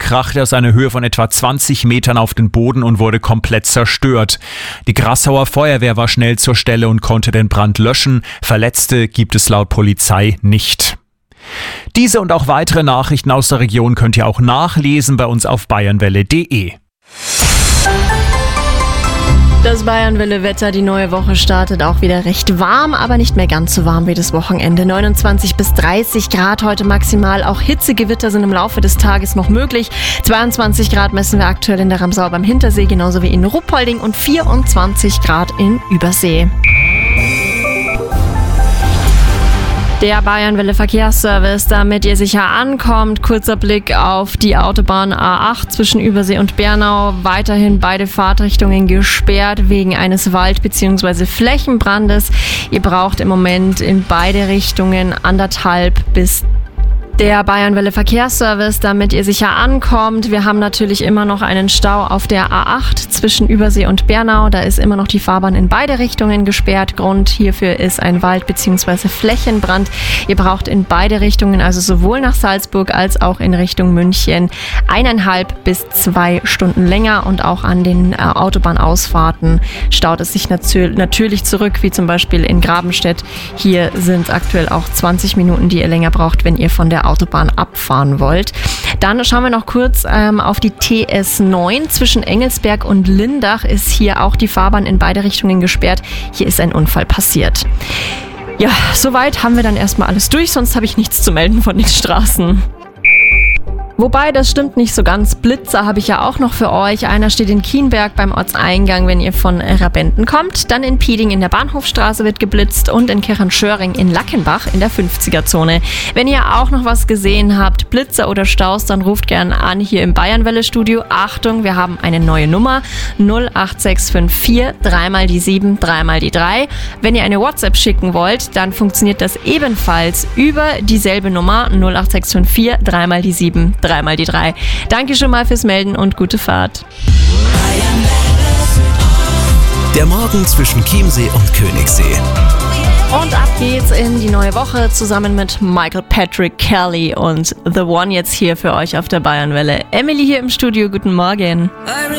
krachte aus einer Höhe von etwa 20 Metern auf den Boden und wurde komplett zerstört. Die Grassauer Feuerwehr war schnell zur Stelle und konnte den Brand löschen. Verletzte gibt es laut Polizei nicht. Diese und auch weitere Nachrichten aus der Region könnt ihr auch nachlesen bei uns auf bayernwelle.de. Das Bayernwelle-Wetter, die neue Woche startet auch wieder recht warm, aber nicht mehr ganz so warm wie das Wochenende. 29 bis 30 Grad heute maximal. Auch Hitzegewitter sind im Laufe des Tages noch möglich. 22 Grad messen wir aktuell in der Ramsau beim Hintersee, genauso wie in Ruppolding, und 24 Grad in Übersee. Der Bayernwelle Verkehrsservice, damit ihr sicher ankommt. Kurzer Blick auf die Autobahn A8 zwischen Übersee und Bernau. Weiterhin beide Fahrtrichtungen gesperrt wegen eines Wald- bzw. Flächenbrandes. Ihr braucht im Moment in beide Richtungen 1,5 bis der Bayernwelle Verkehrsservice, damit ihr sicher ankommt. Wir haben natürlich immer noch einen Stau auf der A8 zwischen Übersee und Bernau. Da ist immer noch die Fahrbahn in beide Richtungen gesperrt. Grund hierfür ist ein Wald- bzw. Flächenbrand. Ihr braucht in beide Richtungen, also sowohl nach Salzburg als auch in Richtung München, 1,5 bis 2 Stunden länger. Und auch an den Autobahnausfahrten staut es sich natürlich zurück, wie zum Beispiel in Grabenstedt. Hier sind aktuell auch 20 Minuten, die ihr länger braucht, wenn ihr von der Autobahn abfahren wollt. Dann schauen wir noch kurz auf die TS9. Zwischen Engelsberg und Lindach ist hier auch die Fahrbahn in beide Richtungen gesperrt. Hier ist ein Unfall passiert. Ja, soweit haben wir dann erstmal alles durch, sonst habe ich nichts zu melden von den Straßen. Wobei, das stimmt nicht so ganz. Blitzer habe ich ja auch noch für euch. Einer steht in Kienberg beim Ortseingang, wenn ihr von Rabenten kommt. Dann in Pieding in der Bahnhofstraße wird geblitzt und in Kirchenschöring in Lackenbach in der 50er-Zone. Wenn ihr auch noch was gesehen habt, Blitzer oder Staus, dann ruft gern an hier im Bayernwelle-Studio. Achtung, wir haben eine neue Nummer, 08654 3 die 7 3 die 3. Wenn ihr eine WhatsApp schicken wollt, dann funktioniert das ebenfalls über dieselbe Nummer, 08654 3 die 7 3 die 3. Danke schon mal fürs Melden und gute Fahrt. Der Morgen zwischen Chiemsee und Königssee. Und ab geht's in die neue Woche zusammen mit Michael Patrick Kelly und The One jetzt hier für euch auf der Bayernwelle. Emily hier im Studio, guten Morgen.